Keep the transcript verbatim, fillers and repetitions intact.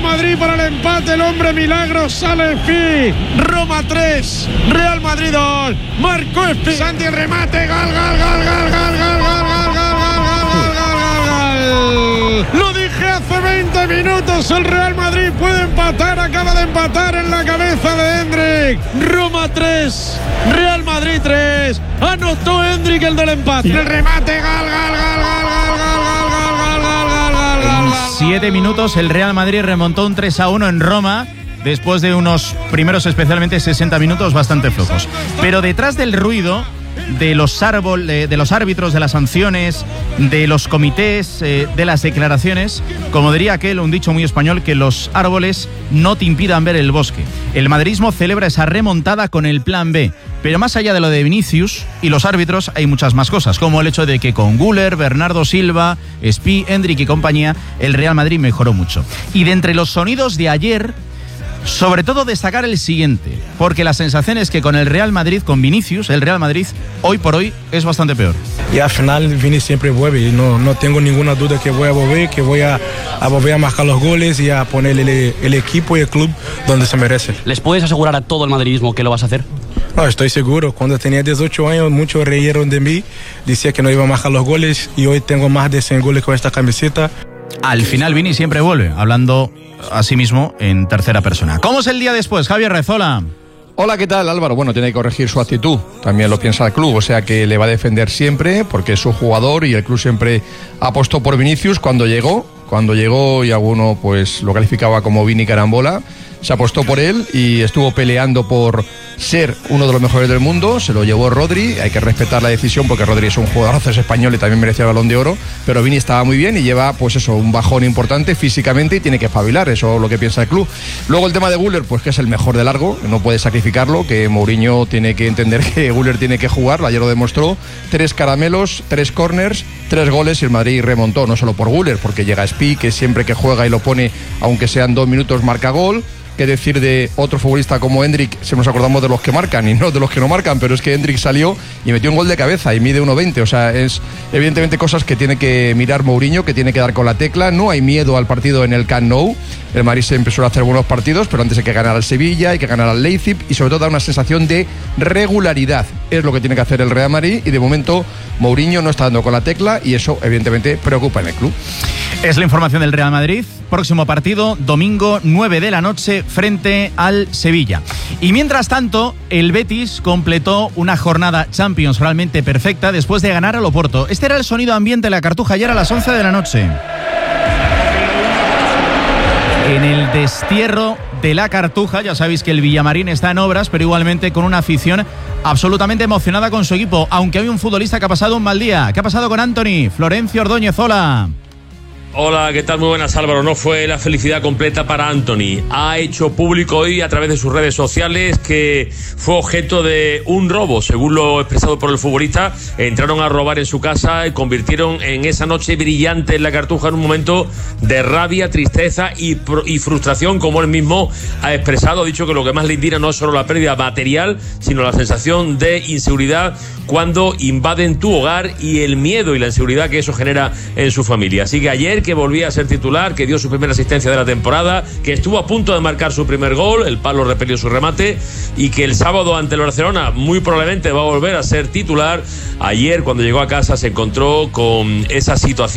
Madrid para el empate, el hombre milagro sale Pi. Roma tres, Real Madrid dos. Marcó Pi. Santi el remate, gol, gol, gol, gol, gol, gol, gol, gol, gol, gol, gol, gol. Lo dije hace veinte minutos, el Real Madrid puede empatar, acaba de empatar en la cabeza de Endrick. Roma tres, Real Madrid tres. Anotó Endrick el del empate. El remate, gol, gol, gol, gol, gol, gol, gol, gol, gol, gol. En siete minutos el Real Madrid remontó un tres a uno en Roma, después de unos primeros especialmente sesenta minutos bastante flojos. Pero detrás del ruido de los, árbol, de, de los árbitros, de las sanciones, de los comités, eh, de las declaraciones, como diría aquel, un dicho muy español, que los árboles no te impidan ver el bosque. El madridismo celebra esa remontada con el plan B. Pero más allá de lo de Vinicius y los árbitros, hay muchas más cosas, como el hecho de que con Güler, Bernardo Silva, Spi, Endrick y compañía, el Real Madrid mejoró mucho. Y de entre los sonidos de ayer, sobre todo destacar el siguiente, porque la sensación es que con el Real Madrid, con Vinicius, el Real Madrid, hoy por hoy, es bastante peor. Y al final Vini siempre vuelve, y no, no tengo ninguna duda que voy a volver, que voy a, a volver a marcar los goles y a poner el, el equipo y el club donde se merece. ¿Les puedes asegurar a todo el madridismo que lo vas a hacer? No, estoy seguro. Cuando tenía dieciocho años, muchos reyeron de mí, decía que no iba a marcar los goles, y hoy tengo más de cien goles con esta camiseta. Al final Vini siempre vuelve, hablando a sí mismo en tercera persona. ¿Cómo es el día después? Javier Rezola. Hola, ¿qué tal, Álvaro? Bueno, tiene que corregir su actitud, también lo piensa el club, o sea que le va a defender siempre porque es su jugador y el club siempre apostó por Vinicius cuando llegó, cuando llegó y alguno pues lo calificaba como Vini Carambola. Se apostó por él y estuvo peleando por ser uno de los mejores del mundo. Se lo llevó Rodri, hay que respetar la decisión porque Rodri es un jugadorazo, es español y también merecía el Balón de Oro, pero Vini estaba muy bien y lleva pues eso, un bajón importante físicamente y tiene que espabilar, eso es lo que piensa el club. Luego el tema de Güler, pues que es el mejor de largo, no puede sacrificarlo, que Mourinho tiene que entender que Güler tiene que jugar, ayer lo demostró, tres caramelos, tres corners, tres goles y el Madrid remontó, no solo por Güler, porque llega Spi, que siempre que juega y lo pone, aunque sean dos minutos, marca gol. Qué decir de otro futbolista como Endrick, se nos acordamos de los que marcan y no de los que no marcan, pero es que Endrick salió y metió un gol de cabeza y mide uno veinte, o sea, es evidentemente cosas que tiene que mirar Mourinho, que tiene que dar con la tecla. No hay miedo al partido en el Camp Nou, el Madrid siempre suele hacer buenos partidos, pero antes hay que ganar al Sevilla, hay que ganar al Leipzig y sobre todo dar una sensación de regularidad, es lo que tiene que hacer el Real Madrid y de momento Mourinho no está dando con la tecla y eso evidentemente preocupa en el club. Es la información del Real Madrid. Próximo partido, domingo nueve de la noche, frente al Sevilla. Y mientras tanto, el Betis completó una jornada Champions realmente perfecta después de ganar al Oporto. Este era el sonido ambiente de la Cartuja ayer a las once de la noche. En el destierro de la Cartuja, ya sabéis que el Villamarín está en obras, pero igualmente con una afición absolutamente emocionada con su equipo, aunque hay un futbolista que ha pasado un mal día. ¿Qué ha pasado con Anthony? Florencio Ordóñez, hola. Hola, ¿qué tal? Muy buenas, Álvaro. No fue la felicidad completa para Anthony. Ha hecho público hoy a través de sus redes sociales que fue objeto de un robo, según lo expresado por el futbolista. Entraron a robar en su casa y convirtieron en esa noche brillante en la Cartuja en un momento de rabia, tristeza y, y frustración, como él mismo ha expresado. Ha dicho que lo que más le indigna no es solo la pérdida material, sino la sensación de inseguridad cuando invaden tu hogar y el miedo y la inseguridad que eso genera en su familia. Así que ayer, que volvía a ser titular, que dio su primera asistencia de la temporada, que estuvo a punto de marcar su primer gol, el palo repelió su remate, y que el sábado ante el Barcelona muy probablemente va a volver a ser titular. Ayer, cuando llegó a casa, se encontró con esa situación